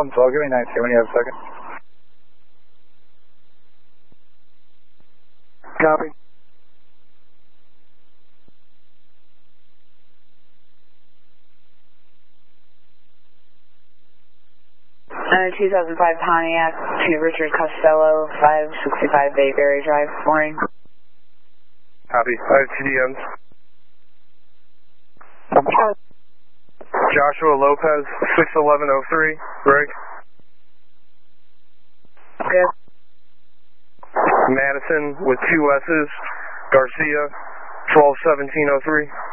112, give me 19 when you have a second. Copy. Uh, 2005 Pontiac to Richard Costello, 565 Bayberry Drive, morning. Copy. 5 TDMs. Joshua Lopez, 61103, break. Okay. Madison with 2 S's, Garcia, 121703.